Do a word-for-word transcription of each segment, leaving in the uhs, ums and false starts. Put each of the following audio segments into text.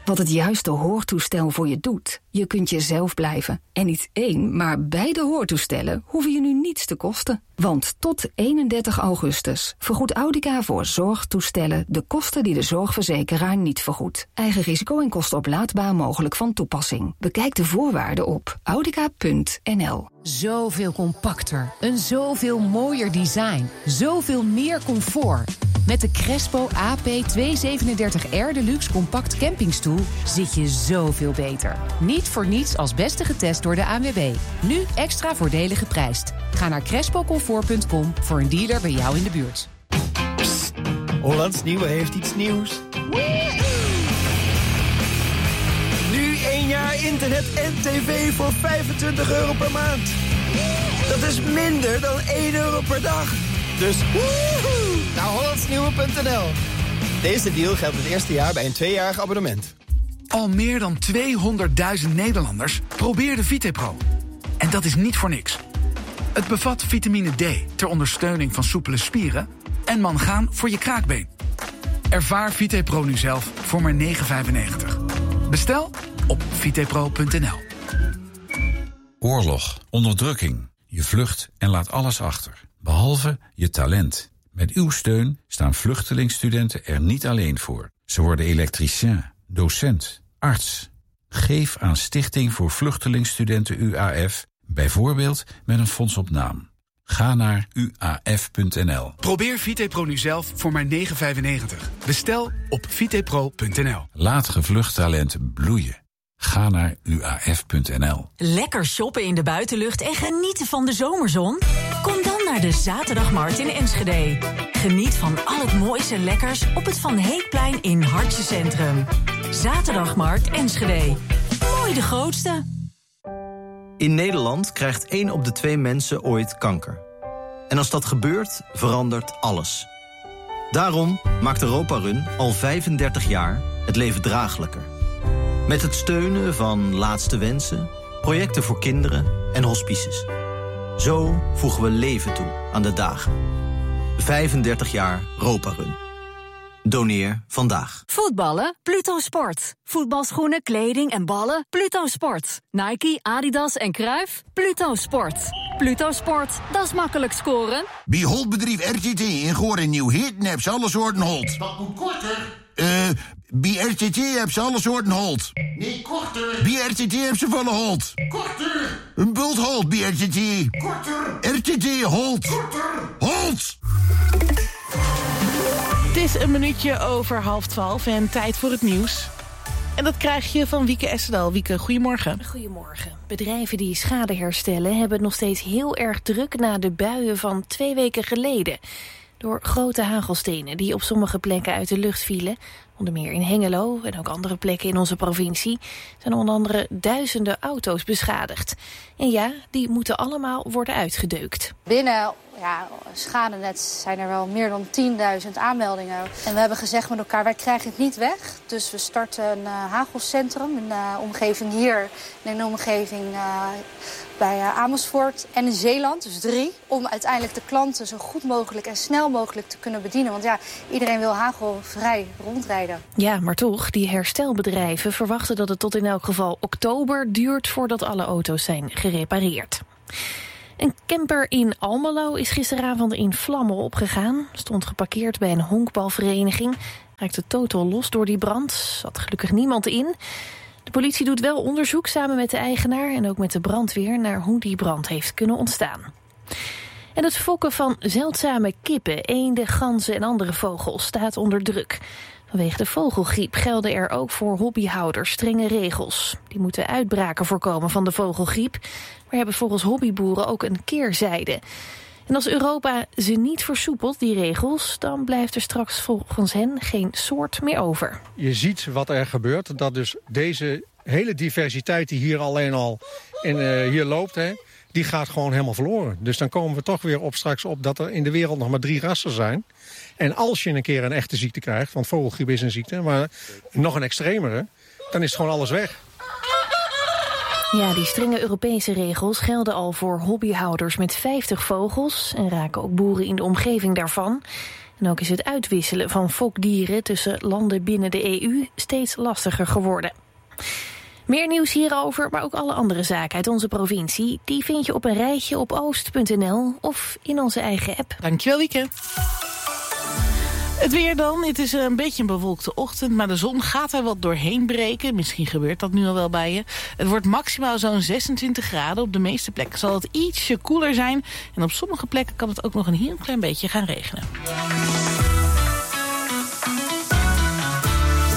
wat het juiste hoortoestel voor je doet. Je kunt jezelf blijven. En niet één, maar beide hoortoestellen hoeven je nu niets te kosten. Want tot eenendertig augustus vergoedt Audica voor zorgtoestellen de kosten die de zorgverzekeraar niet vergoedt. Eigen risico en kosten oplaadbaar mogelijk van toepassing. Bekijk de voorwaarden op audica punt n l. Zoveel compacter, een zoveel mooier design, zoveel meer comfort. Met de Crespo A P tweehonderdzevenendertig R Deluxe Compact Campingstoel zit je zoveel beter. Niet voor niets als beste getest door de A N W B. Nu extra voordelig geprijsd. Ga naar crespo comfort punt com voor een dealer bij jou in de buurt. Psst, Hollands Nieuwe heeft iets nieuws. Nu één jaar internet en tv voor vijfentwintig euro per maand. Dat is minder dan één euro per dag. Dus woehoe, naar hollandsnieuwe punt n l. Deze deal geldt het eerste jaar bij een tweejarig abonnement. Al meer dan tweehonderdduizend Nederlanders probeerden VitePro. En dat is niet voor niks. Het bevat vitamine D ter ondersteuning van soepele spieren en mangaan voor je kraakbeen. Ervaar VitePro nu zelf voor maar negen vijfennegentig. Bestel op vitepro punt n l. Oorlog, onderdrukking. Je vlucht en laat alles achter. Behalve je talent. Met uw steun staan vluchtelingstudenten er niet alleen voor. Ze worden elektricien, docent, arts. Geef aan Stichting voor Vluchtelingstudenten U A F, bijvoorbeeld met een fonds op naam. Ga naar u a f punt n l. Probeer VitePro nu zelf voor maar negen vijfennegentig. Bestel op vitepro punt n l. Laat gevlucht talent bloeien. Ga naar u a f punt n l. Lekker shoppen in de buitenlucht en genieten van de zomerzon? Kom dan naar de Zaterdagmarkt in Enschede. Geniet van al het moois en lekkers op het Van Heekplein in Hartje Centrum. Zaterdagmarkt Enschede. Mooi de grootste. In Nederland krijgt één op de twee mensen ooit kanker. En als dat gebeurt, verandert alles. Daarom maakt Europa Run al vijfendertig jaar het leven draaglijker. Met het steunen van Laatste Wensen, projecten voor kinderen en hospices. Zo voegen we leven toe aan de dagen. vijfendertig jaar Europa Run. Doneer vandaag. Voetballen? Pluto Sport. Voetbalschoenen, kleding en ballen? Pluto Sport. Nike, Adidas en Cruijff? Pluto Sport. Pluto Sport, dat is makkelijk scoren. Bij Holtbedrijf R T T in Goor en Nieuw-Hitten heb ze alle soorten Holt. Dat moet korter. Eh, bij R T T heb ze alle soorten Holt. Nee, korter. Bij R T T heb ze volle Holt. Korter. Een bult Holt bij R T T. Korter. R T T Holt. Korter. Holt. Het is een minuutje over half twaalf en tijd voor het nieuws. En dat krijg je van Wieke Essedal. Wieke, goedemorgen. Goedemorgen. Bedrijven die schade herstellen hebben het nog steeds heel erg druk na de buien van twee weken geleden. Door grote hagelstenen die op sommige plekken uit de lucht vielen, onder meer in Hengelo en ook andere plekken in onze provincie, zijn onder andere duizenden auto's beschadigd. En ja, die moeten allemaal worden uitgedeukt. Binnen ja, Schadenet zijn er wel meer dan tienduizend aanmeldingen. En we hebben gezegd met elkaar, wij krijgen het niet weg. Dus we starten een uh, hagelcentrum in de omgeving hier en in de omgeving uh, bij uh, Amersfoort en in Zeeland, dus drie. Om uiteindelijk de klanten zo goed mogelijk en snel mogelijk te kunnen bedienen. Want ja, iedereen wil hagelvrij rondrijden. Ja, maar toch, die herstelbedrijven verwachten dat het tot in elk geval oktober duurt voordat alle auto's zijn gerepareerd. Een camper in Almelo is gisteravond in vlammen opgegaan. Stond geparkeerd bij een honkbalvereniging. Raakte totaal los door die brand. Zat gelukkig niemand in. De politie doet wel onderzoek samen met de eigenaar en ook met de brandweer naar hoe die brand heeft kunnen ontstaan. En het fokken van zeldzame kippen, eenden, ganzen en andere vogels staat onder druk. Vanwege de vogelgriep gelden er ook voor hobbyhouders strenge regels. Die moeten uitbraken voorkomen van de vogelgriep, maar hebben volgens hobbyboeren ook een keerzijde. En als Europa ze niet versoepelt, die regels, dan blijft er straks volgens hen geen soort meer over. Je ziet wat er gebeurt, dat dus deze hele diversiteit die hier alleen al in, uh, hier loopt, hè, die gaat gewoon helemaal verloren. Dus dan komen we toch weer op straks op dat er in de wereld nog maar drie rassen zijn. En als je een keer een echte ziekte krijgt, want vogelgriep is een ziekte, maar nog een extremere, dan is gewoon alles weg. Ja, die strenge Europese regels gelden al voor hobbyhouders met vijftig vogels en raken ook boeren in de omgeving daarvan. En ook is het uitwisselen van fokdieren tussen landen binnen de E U steeds lastiger geworden. Meer nieuws hierover, maar ook alle andere zaken uit onze provincie, die vind je op een rijtje op oost punt n l of in onze eigen app. Dankjewel, Wieke. Het weer dan. Het is een beetje een bewolkte ochtend, maar de zon gaat er wat doorheen breken. Misschien gebeurt dat nu al wel bij je. Het wordt maximaal zo'n zesentwintig graden. Op de meeste plekken zal het ietsje koeler zijn. En op sommige plekken kan het ook nog een heel klein beetje gaan regenen.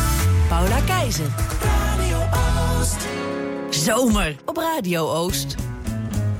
Paula Keizer. Radio Oost. Zomer op Radio Oost.